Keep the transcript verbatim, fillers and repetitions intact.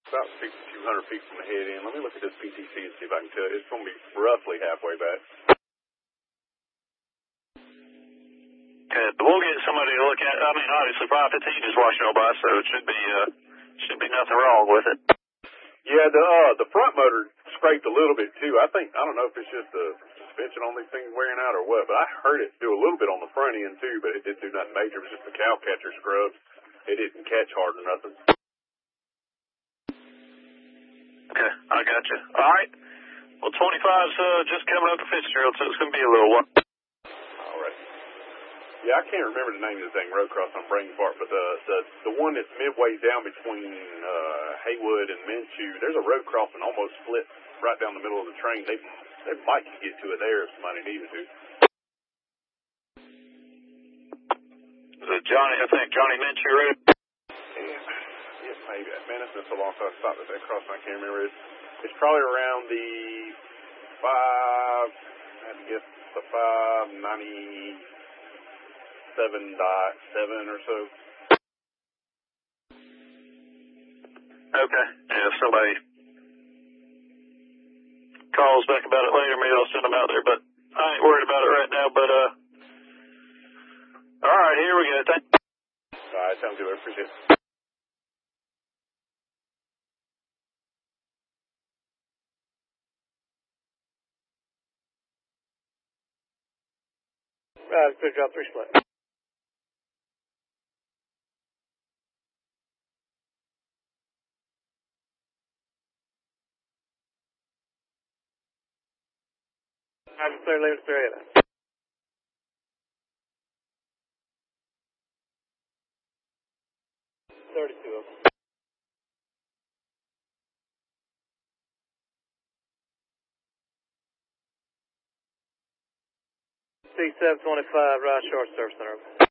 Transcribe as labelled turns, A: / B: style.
A: About sixty-two hundred feet from the head end. Let me look at this P T C and see if I can tell you. It's going to be roughly halfway back.
B: Okay, we'll get somebody to look at it. I mean, obviously, five fifteen is washing over by, so it should be, uh, should be nothing wrong with it.
A: Yeah, the uh, the front motor scraped a little bit too. I think, I don't know if it's just the suspension on these things wearing out or what, but I heard it do a little bit on the front end too, but it didn't do nothing major. It was just the cow catcher scrubs. It didn't catch hard or nothing.
B: Okay, I got you. All right. Well, twenty-five's uh, just coming up to Fitzgerald, so it's going to be a little while.
A: All right. Yeah, I can't remember the name of the thing, road cross on brain fart, but the, the the one that's midway down between uh, Haywood and Minshew, there's a road crossing almost split right down the middle of the train. They they might get to it there if somebody needed to.
B: Is it Johnny? I think Johnny Minshew Road.
A: Yeah, yes, maybe. Man, it's been so long since I stopped at that crossing, I can't remember. It's, it's probably around the five, I had to guess the five ninety-seven dot seven or so.
B: Okay. Yeah, if somebody calls back about it later, maybe I'll send them out there, but I ain't worried about it right now, but, uh, all right, here we go. Thank you.
A: All right, sounds good. I appreciate it.
C: Right, good job, three split. I'm clear, leave it three of them. thirty-two of them. C seven twenty-five, right short service center.